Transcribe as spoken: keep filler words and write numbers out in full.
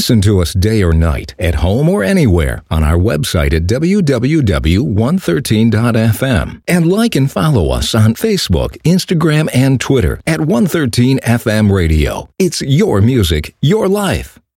Listen to us day or night, at home or anywhere, on our website at w w w dot one thirteen dot f m. And like and follow us on Facebook, Instagram, and Twitter at one thirteen F M Radio. It's your music, your life.